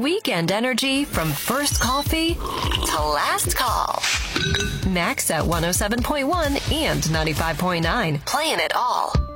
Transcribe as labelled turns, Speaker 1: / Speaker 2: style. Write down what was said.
Speaker 1: Weekend energy from first coffee to last call. Max at 107.1 and 95.9. Playing it all.